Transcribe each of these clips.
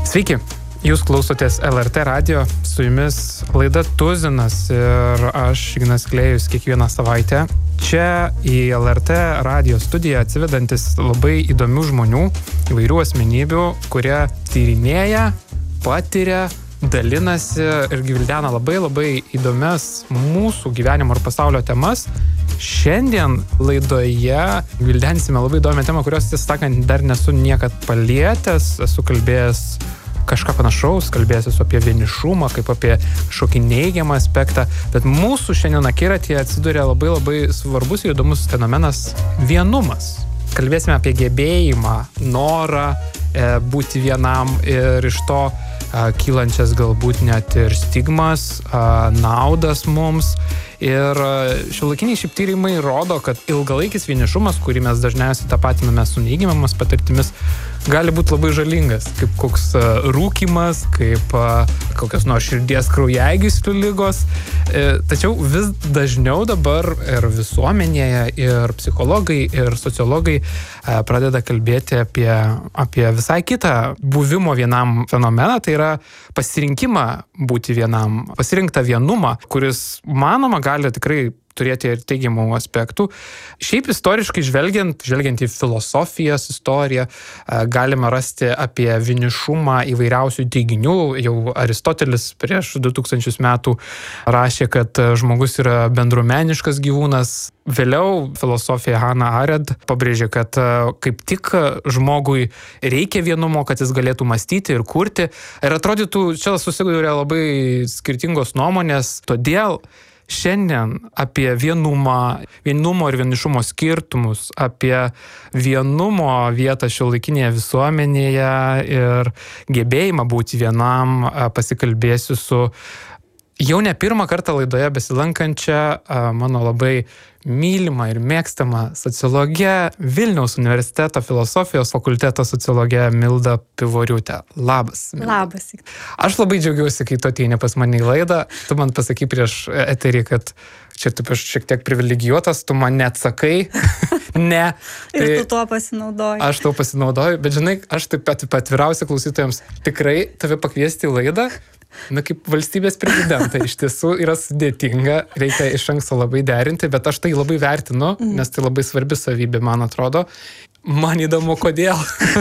Sveiki, jūs klausotės LRT radijo, su jumis laida Tuzinas ir aš, Ignas Klėjus, kiekvieną savaitę. Čia į LRT radijo studiją atsivedantis labai įdomių žmonių, įvairių asmenybių, kurie tyrinėja, patiria, dalinasi ir gvildena labai įdomias mūsų gyvenimo ir pasaulio temas. Šiandien laidoje gvildensime labai įdomią temą, kurios, tiesą sakant, dar nesu niekad palietęs. Esu kalbėjęs kažką panašaus, kalbėjęs apie vienišumą, kaip apie kažkokį neigiamą aspektą, bet mūsų šiandien akiratyje atsiduria labai svarbus ir įdomus fenomenas – vienumas. Kalbėsime apie gebėjimą, norą būti vienam ir iš to kylančias galbūt net ir stigmas, naudas mums. Ir šiuolaikiniai šiaip tyrimai rodo, kad ilgalaikis vienišumas, kurį mes dažniausiai tapatiname su neigiamomis patirtimis, gali būti labai žalingas, kaip koks rūkymas, kaip kokios nors širdies kraujagyslių ligos. Tačiau vis dažniau dabar ir visuomenėje, ir psichologai, ir sociologai pradeda kalbėti apie visai kitą buvimo vienam fenomeną, tai yra pasirinkimą būti vienam, pasirinktą vienumą, kuris, manoma, gali tikrai turėti ir teigiamų aspektų. Šiaip istoriškai žvelgiant į filosofijos istoriją, galime rasti apie vienišumą įvairiausių teiginių. Jau Aristotelis prieš 2000 metų rašė, kad žmogus yra bendruomeniškas gyvūnas. Vėliau filosofija Hannah Arendt pabrėžė, kad kaip tik žmogui reikia vienumo, kad jis galėtų mąstyti ir kurti. Ir atrodytų, čia susiduria labai skirtingos nuomonės, todėl šiandien apie vienumo ir vienišumo skirtumus, apie vienumo vietą šiuolaikinėje visuomenėje ir gebėjimą būti vienam pasikalbėsiu su jau ne pirmą kartą laidoje besilankančia mano labai mylima ir mėgstama sociologė, Vilniaus universiteto filosofijos fakulteto sociologė Milda Pivoriūtė. Labas. Milda. Labas. Aš labai džiaugiausi, kai tu ateini pas mane į laidą. Tu man pasakai prieš eterį, kad čia tu šiek tiek privilegijuotas, tu man neatsakai. Ne. Ir tu tuo pasinaudoji. Aš tuo pasinaudoju, bet žinai, aš taip pat atviriausia klausytojams tikrai tave pakviesti į laidą. Na, kaip valstybės prezidentą iš tiesų yra sudėtinga, reikia iš anksto labai derinti, bet aš tai labai vertinu, nes tai labai svarbi savybė, man atrodo. Man įdomu, kodėl.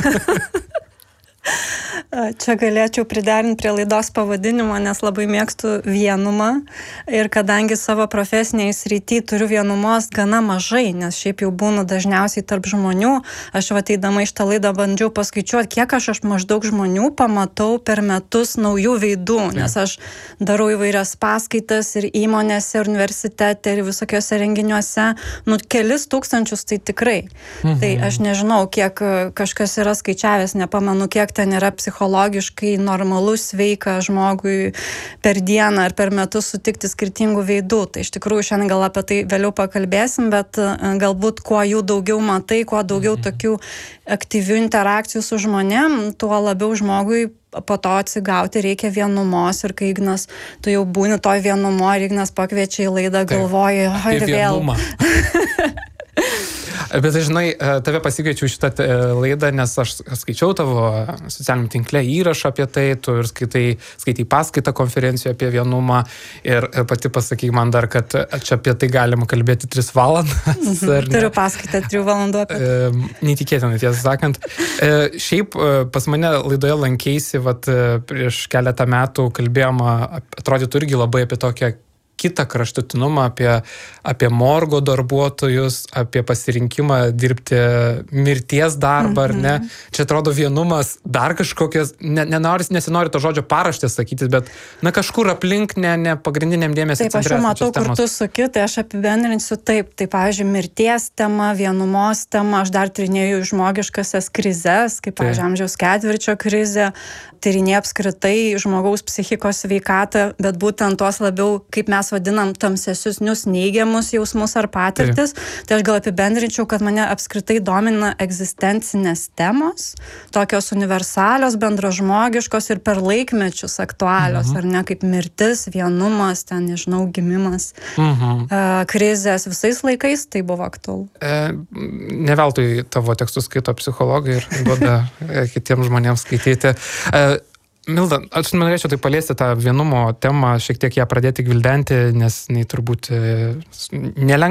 Čia galėčiau priderinti prie laidos pavadinimo, nes labai mėgstu vienumą ir kadangi savo profesiniai srity turiu vienumos gana mažai, nes šiaip jau būnu dažniausiai tarp žmonių, aš ateidama iš tą laidą bandžiau paskaičiuoti, kiek aš maždaug žmonių pamatau per metus naujų veidų, nes aš darau įvairias paskaitas ir įmonėse, ir universitete, ir visokiose renginiuose, kelis tūkstančius tai tikrai. Tai aš nežinau, kiek kažkas yra skaičiavęs, nepamenu, kiek ten yra psichologiškai normalus, sveika žmogui per dieną ar per metus sutikti skirtingų veidų. Tai iš tikrųjų šiandien gal apie tai vėliau pakalbėsim, bet galbūt kuo jų daugiau matai, kuo daugiau tokių aktyvių interakcijų su žmonėm, tuo labiau žmogui po to atsigauti reikia vienumos ir kai Ignas, tu jau būni toj vienumo ir Ignas pakviečia į laidą, galvoji, ir vėl. Bet žinai, tave pasikviečiau šitą laidą, nes aš skaičiau tavo socialiniam tinkle įrašą apie tai, tu ir skaitai paskaitą konferencijoje apie vienumą ir pati pasakyk man dar, kad čia apie tai galima kalbėti 3 valandas. Turiu paskaitą 3 valandų apie tai. Neįtikėtinai, tiesą sakant. Šiaip pas mane laidoje lankeisi, prieš keletą metų kalbėjom, atrodytų irgi labai apie tokią kitą kraštutinumą, apie morgo darbuotojus, apie pasirinkimą dirbti mirties darbą, ar ne. Čia atrodo vienumas dar kažkokias, nesinori to žodžio paraštės sakyti, bet kažkur aplink ne pagrindiniam dėmesio centre. Taip, aš jau matau, kur tu suki, tai aš apibendrinsiu taip. Tai, pavyzdžiui, mirties tema, vienumos tema, aš dar tyrinėju žmogiškasias krizes, kaip, pavyzdžiui, amžiaus ketvirčio krizė, tyrinėju apskritai žmogaus psichikos sveikatą, bet būtent tuos labiau, kaip mes vadinam, tamsesnius neigiamus jausmus ar patirtis. Tai aš gal apibendrinčiau, kad mane apskritai domina egzistencinės temos, tokios universalios, bendražmogiškos ir per laikmečius aktualios, ar ne, kaip mirtis, vienumas, ten, nežinau, gimimas, krizės, visais laikais tai buvo aktualu. Ne veltui tavo tekstus skaito psichologai ir duoda kitiems žmonėms skaityti. Milda, aš norėčiau tai paliesti tą vienumo temą, šiek tiek ją pradėti gvildenti, nes jinai turbūt nelengva